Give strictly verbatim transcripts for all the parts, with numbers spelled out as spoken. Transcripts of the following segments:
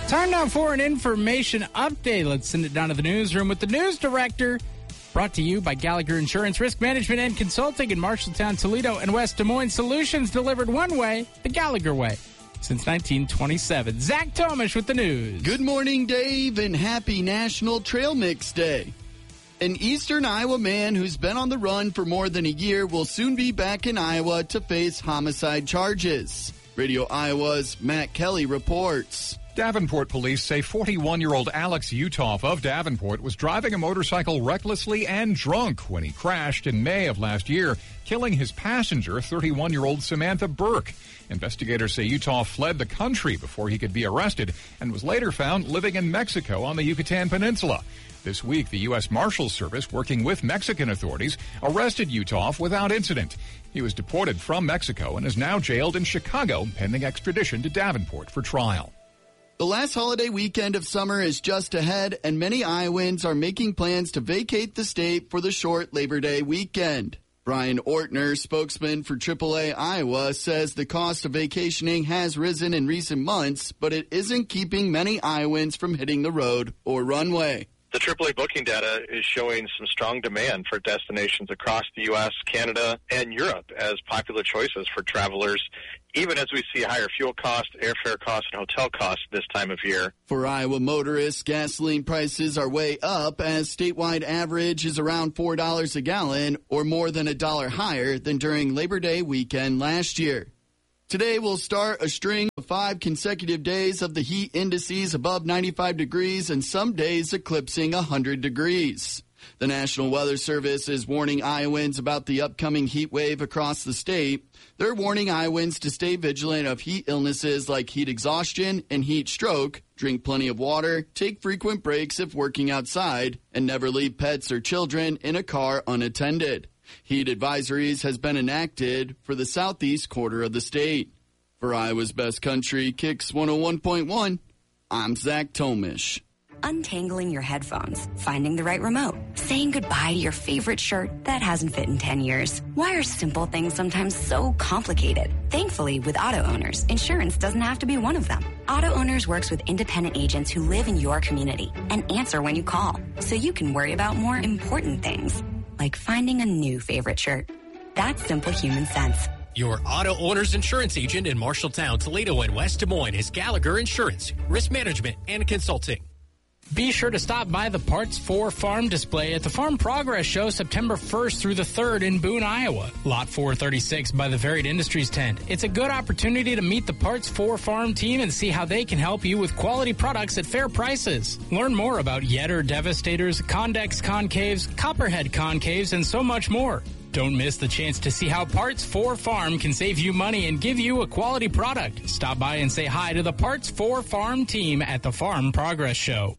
Time now for an information update. Let's send it down to the newsroom with the news director. Brought to you by Gallagher Insurance, Risk Management and Consulting in Marshalltown, Toledo, and West Des Moines. Solutions delivered one way, the Gallagher way, since nineteen twenty-seven. Zach Tomish with the news. Good morning, Dave, and happy National Trail Mix Day. An eastern Iowa man who's been on the run for more than a year will soon be back in Iowa to face homicide charges. Radio Iowa's Matt Kelly reports. Davenport police say forty-one-year-old Alex Uthoff of Davenport was driving a motorcycle recklessly and drunk when he crashed in May of last year, killing his passenger, thirty-one-year-old Samantha Burke. Investigators say Uthoff fled the country before he could be arrested and was later found living in Mexico on the Yucatan Peninsula. This week, the U S Marshals Service, working with Mexican authorities, arrested Uthoff without incident. He was deported from Mexico and is now jailed in Chicago, pending extradition to Davenport for trial. The last holiday weekend of summer is just ahead, and many Iowans are making plans to vacate the state for the short Labor Day weekend. Brian Ortner, spokesman for triple A Iowa, says the cost of vacationing has risen in recent months, but it isn't keeping many Iowans from hitting the road or runway. The triple A booking data is showing some strong demand for destinations across the U S, Canada, and Europe as popular choices for travelers, even as we see higher fuel costs, airfare costs, and hotel costs this time of year. For Iowa motorists, gasoline prices are way up as statewide average is around four dollars a gallon or more than a dollar higher than during Labor Day weekend last year. Today will start a string of five consecutive days of the heat indices above ninety-five degrees and some days eclipsing one hundred degrees. The National Weather Service is warning Iowans about the upcoming heat wave across the state. They're warning Iowans to stay vigilant of heat illnesses like heat exhaustion and heat stroke, drink plenty of water, take frequent breaks if working outside, and never leave pets or children in a car unattended. Heat advisories has been enacted for the southeast quarter of the state. For Iowa's Best Country, Kicks one oh one point one, I'm Zach Tomish. Untangling your headphones, finding the right remote, saying goodbye to your favorite shirt that hasn't fit in ten years. Why are simple things sometimes so complicated? Thankfully, with Auto Owners, insurance doesn't have to be one of them. Auto Owners works with independent agents who live in your community and answer when you call, so you can worry about more important things, like finding a new favorite shirt. That's simple human sense. Your Auto Owners insurance agent in Marshalltown, Toledo, and West Des Moines is Gallagher Insurance, Risk Management and Consulting. Be sure to stop by the Parts four Farm display at the Farm Progress Show September first through the third in Boone, Iowa. Lot four thirty-six by the Varied Industries tent. It's a good opportunity to meet the Parts four Farm team and see how they can help you with quality products at fair prices. Learn more about Yetter Devastators, Condex Concaves, Copperhead Concaves, and so much more. Don't miss the chance to see how Parts four Farm can save you money and give you a quality product. Stop by and say hi to the Parts four Farm team at the Farm Progress Show.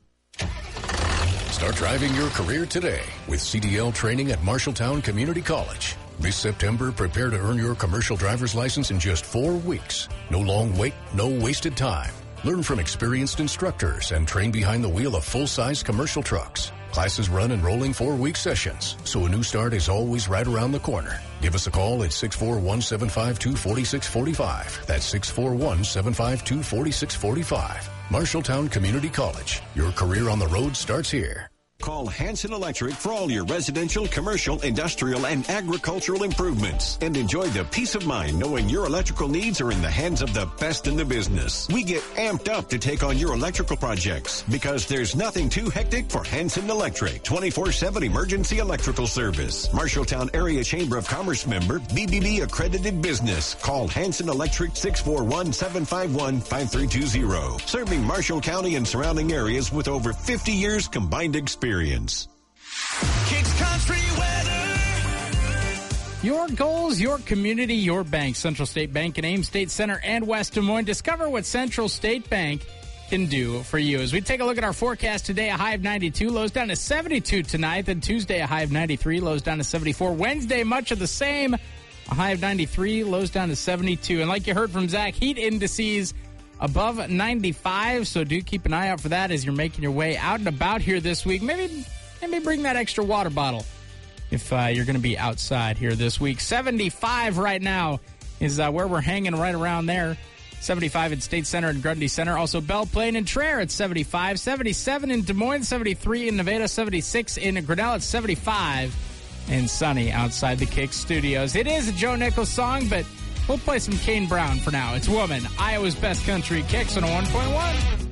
Start driving your career today with C D L training at Marshalltown Community College. This September, prepare to earn your commercial driver's license in just four weeks. No long wait, no wasted time. Learn from experienced instructors and train behind the wheel of full-size commercial trucks. Classes run in rolling four-week sessions, so a new start is always right around the corner. Give us a call at six four one, seven five two, four six four five. That's six four one, seven five two, four six four five. Marshalltown Community College. Your career on the road starts here. Call Hanson Electric for all your residential, commercial, industrial, and agricultural improvements. And enjoy the peace of mind knowing your electrical needs are in the hands of the best in the business. We get amped up to take on your electrical projects because there's nothing too hectic for Hanson Electric. twenty-four seven emergency electrical service. Marshalltown Area Chamber of Commerce member, B B B accredited business. Call Hanson Electric six four one, seven five one, five three two zero. Serving Marshall County and surrounding areas with over fifty years combined experience. Kicks Country Weather. Your goals, your community, your bank. Central State Bank in Ames State Center and West Des Moines. Discover what Central State Bank can do for you. As we take a look at our forecast today, a high of ninety-two, lows down to seventy-two tonight. Then Tuesday, a high of ninety-three, lows down to seventy-four. Wednesday, much of the same, a high of ninety-three, lows down to seventy-two. And like you heard from Zach, heat indices above ninety-five, so do keep an eye out for that as you're making your way out and about here this week. Maybe maybe bring that extra water bottle if uh, you're going to be outside here this week. seventy-five right now is uh, where we're hanging, right around there. seventy-five in State Center and Grundy Center. Also Belle Plaine and Traer at seventy-five. seventy-seven in Des Moines. seventy-three in Nevada. seventy-six in Grinnell at seventy-five. And sunny outside the Kicks studios. It is a Joe Nichols song, but we'll play some Kane Brown for now. It's Woman, Iowa's best country. Kicks on a one point one.